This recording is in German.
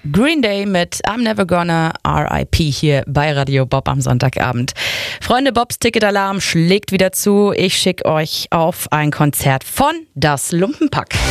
Green Day mit I'm Never Gonna RIP hier bei Radio Bob am Sonntagabend. Freunde, Bobs Ticketalarm schlägt wieder zu. Ich schicke euch auf ein Konzert von Das Lumpenpack.